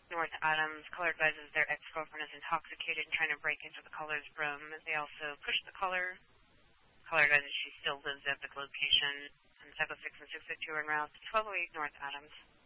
North Adams. Caller advises their ex-girlfriend is intoxicated and trying to break into the caller's room. They also push the caller. Caller advises she still lives at the location. And 706 and 662 en route to 1208 North Adams.